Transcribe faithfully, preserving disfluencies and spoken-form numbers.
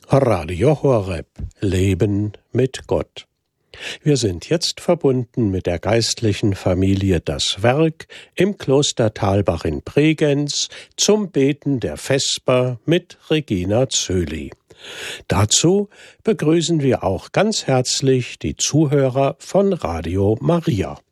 Radio Horeb. Leben mit Gott. Wir sind jetzt verbunden mit der geistlichen Familie Das Werk im Kloster Thalbach in Bregenz zum Beten der Vesper mit Regina Zöli. Dazu begrüßen wir auch ganz herzlich die Zuhörer von Radio Maria.